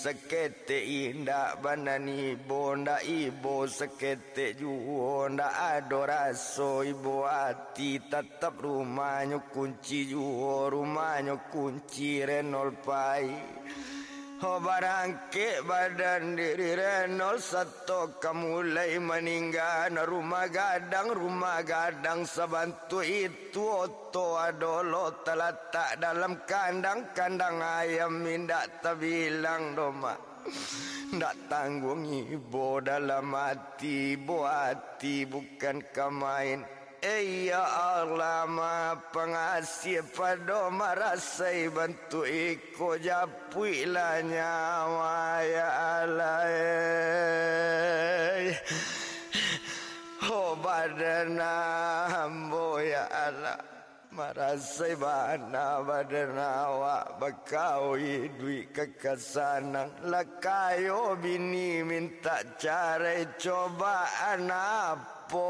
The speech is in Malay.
Sekete indah banani bonda ibu sekete juo ndak adoraso ibu hati tetap rumahnya kunci juo rumahnya kunci renol pai ho barangke badan diri renol satu kamulai meninggal rumah gadang sabantu itu oto adolo terletak dalam kandang ayam mindak terbilang doma ndak tanggung ibu dalam hati bukan kemain. Ya Allah ma pengasih pada marasai bantu iko japui lah nyawa ya Allah oh badana hambo ya Allah marasai bana badana wa bakau idui kekasanang lakayo bini minta cara cobaan apa